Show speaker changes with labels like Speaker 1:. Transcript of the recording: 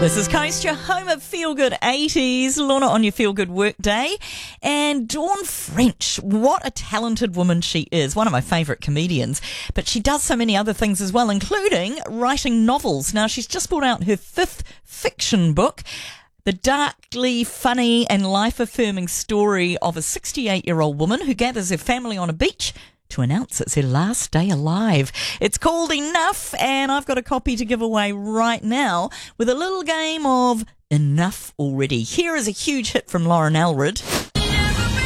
Speaker 1: This is Coast, your home of Feel Good 80s. Lorna on your Feel Good Work Day. And Dawn French, what a talented woman she is. One of my favourite comedians. But she does so many other things as well, including writing novels. Now, she's just brought out her 5th fiction book. The darkly funny and life-affirming story of a 68-year-old woman who gathers her family on a beach to announce it's her last day alive. It's called Enough, and I've got a copy to give away right now with a little game of Enough Already. Here is a huge hit from Lauren Elred.